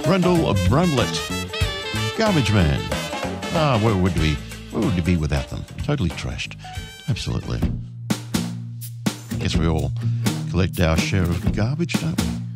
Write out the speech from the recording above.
Brundle Brundlet. Garbage Man. Where would we be without them? Totally trashed. Absolutely. Guess we all collect our share of garbage, don't we?